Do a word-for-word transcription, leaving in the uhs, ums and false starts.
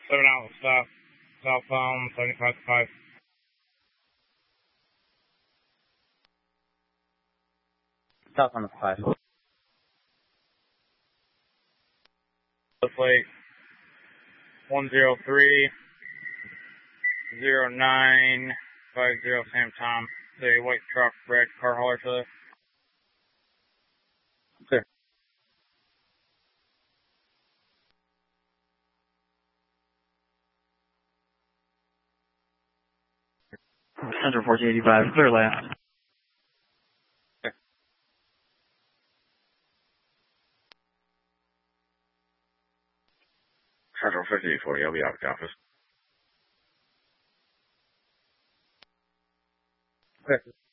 seven out, stop. Southbound, seventy-five to five. South on the five. Plate one zero three zero nine five zero Sam Tom. The white truck, red car hauler for this. Clear. Central fourteen eighty-five, clear left. Central fifty forty, I'll be out of the office. Clear.